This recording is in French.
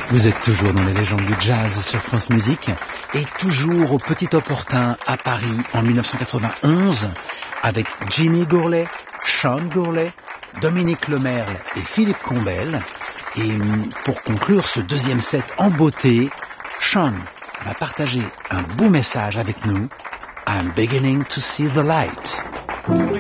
Vous êtes toujours dans les légendes du jazz sur France Musique et toujours au Petit Opportun à Paris en 1991 avec Jimmy Gourlay, Sean Gourlay, Dominique Lemerle et Philippe Combel. Et pour conclure ce deuxième set en beauté, Sean va partager un beau message avec nous. I'm beginning to see the light.